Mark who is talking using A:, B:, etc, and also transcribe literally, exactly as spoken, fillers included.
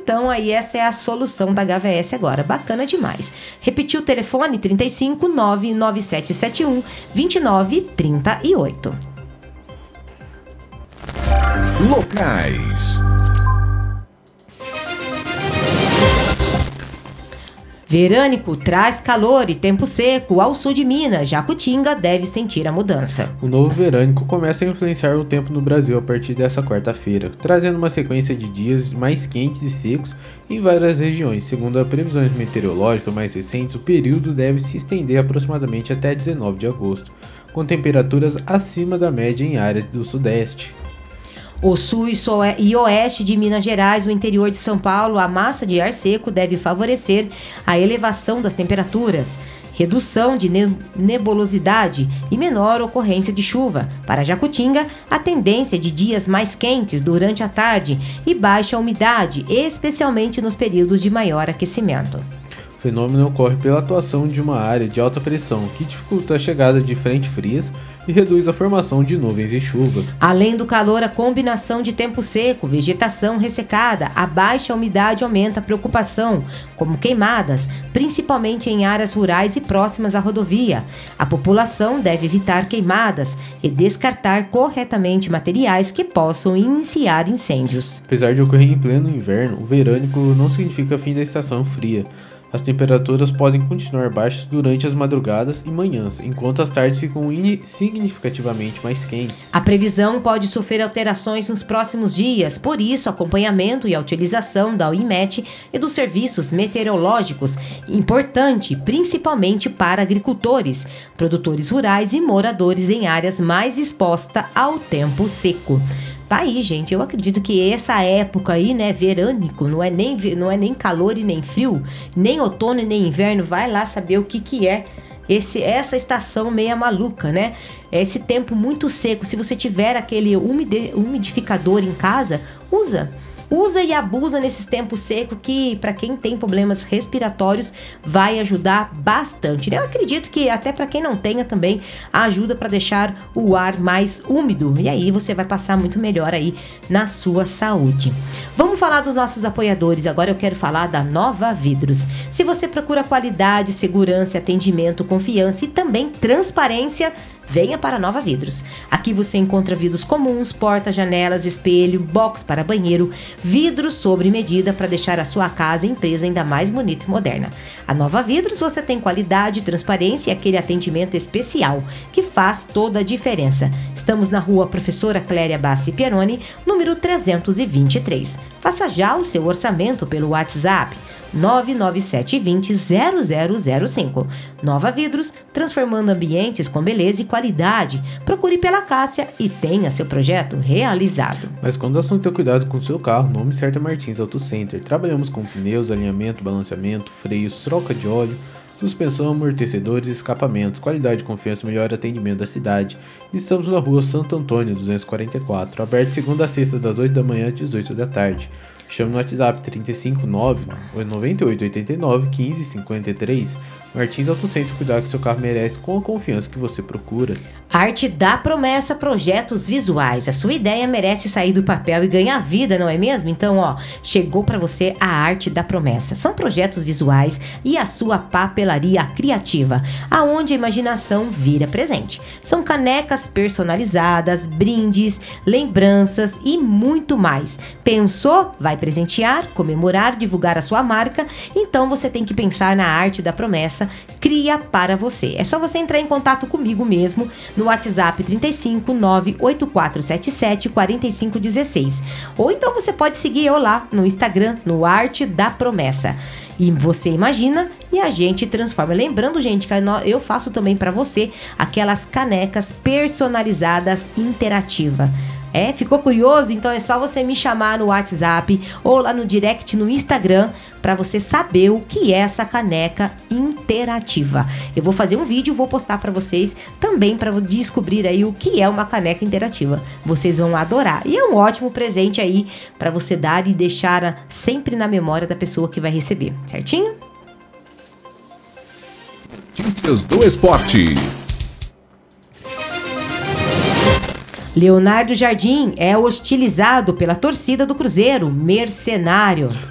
A: Então aí essa é a solução da H V S agora, bacana demais. Repetir o telefone trinta e cinco, nove nove sete sete um, dois nove três oito.
B: Locais.
A: Verânico traz calor e tempo seco ao sul de Minas. Jacutinga deve sentir a mudança.
C: O novo verânico começa a influenciar o tempo no Brasil a partir dessa quarta-feira, trazendo uma sequência de dias mais quentes e secos em várias regiões. Segundo as previsões meteorológicas mais recentes, o período deve se estender aproximadamente até dezenove de agosto, com temperaturas acima da média em áreas do sudeste.
A: O sul e oeste de Minas Gerais, o interior de São Paulo, a massa de ar seco deve favorecer a elevação das temperaturas, redução de nebulosidade e menor ocorrência de chuva. Para Jacutinga, a tendência de dias mais quentes durante a tarde e baixa umidade, especialmente nos períodos de maior aquecimento.
C: O fenômeno ocorre pela atuação de uma área de alta pressão que dificulta a chegada de frentes frias e reduz a formação de nuvens e chuva.
A: Além do calor, a combinação de tempo seco, vegetação ressecada, a baixa umidade aumenta a preocupação, como queimadas, principalmente em áreas rurais e próximas à rodovia. A população deve evitar queimadas e descartar corretamente materiais que possam iniciar incêndios.
C: Apesar de ocorrer em pleno inverno, o verânico não significa fim da estação fria. As temperaturas podem continuar baixas durante as madrugadas e manhãs, enquanto as tardes ficam significativamente mais quentes.
A: A previsão pode sofrer alterações nos próximos dias, por isso, acompanhamento e a utilização da U I M E T e dos serviços meteorológicos, importante principalmente para agricultores, produtores rurais e moradores em áreas mais expostas ao tempo seco. Tá aí, gente, eu acredito que essa época aí, né, verânico, não é nem, não é nem calor e nem frio, nem outono e nem inverno, vai lá saber o que que é esse, essa estação meia maluca, né? Esse tempo muito seco. Se você tiver aquele umide, umidificador em casa, usa. Usa e abusa nesses tempos secos que, para quem tem problemas respiratórios, vai ajudar bastante, né? Eu acredito que até para quem não tenha também ajuda para deixar o ar mais úmido. E aí você vai passar muito melhor aí na sua saúde. Vamos falar dos nossos apoiadores. Agora eu quero falar da Nova Vidros. Se você procura qualidade, segurança, atendimento, confiança e também transparência, venha para Nova Vidros. Aqui você encontra vidros comuns, portas, janelas, espelho, box para banheiro, vidros sob medida para deixar a sua casa e empresa ainda mais bonita e moderna. A Nova Vidros você tem qualidade, transparência e aquele atendimento especial que faz toda a diferença. Estamos na rua Professora Cléria Bassi Pieroni, número trezentos e vinte e três. Faça já o seu orçamento pelo WhatsApp nove nove sete dois zero zero zero zero cinco. Nova Vidros, transformando ambientes com beleza e qualidade. Procure pela Cássia e tenha seu projeto realizado.
C: Mas quando o assunto é cuidado com o seu carro, o nome certo é Martins Auto Center. Trabalhamos com pneus, alinhamento, balanceamento, freios, troca de óleo, suspensão, amortecedores e escapamentos, qualidade, confiança e melhor atendimento da cidade. Estamos na rua Santo Antônio, duzentos e quarenta e quatro, aberto de segunda a sexta das oito da manhã às dezoito da tarde. Chame no WhatsApp trinta e cinco nove, noventa e oito, oitenta e nove, quinze, cinquenta e três. Martins Auto Center, cuidar que seu carro merece com a confiança que você procura.
A: Arte da Promessa, projetos visuais. A sua ideia merece sair do papel e ganhar vida, não é mesmo? Então, ó, chegou para você a Arte da Promessa. São projetos visuais e a sua papelaria criativa, aonde a imaginação vira presente. São canecas personalizadas, brindes, lembranças e muito mais. Pensou? Vai presentear, comemorar, divulgar a sua marca? Então você tem que pensar na Arte da Promessa. Cria para você. É só você entrar em contato comigo mesmo no WhatsApp trinta e cinco nove oito quatro sete sete quatro cinco um seis. Ou então você pode seguir eu lá no Instagram, no Arte da Promessa. E você imagina e a gente transforma. Lembrando, gente, que eu faço também para você aquelas canecas personalizadas interativas. É, ficou curioso? Então é só você me chamar no WhatsApp ou lá no direct no Instagram para você saber o que é essa caneca interativa. Eu vou fazer um vídeo e vou postar para vocês também para descobrir aí o que é uma caneca interativa. Vocês vão adorar. E é um ótimo presente aí para você dar e deixar sempre na memória da pessoa que vai receber, certinho?
B: Notícias do esporte.
A: Leonardo Jardim é hostilizado pela torcida do Cruzeiro, mercenário.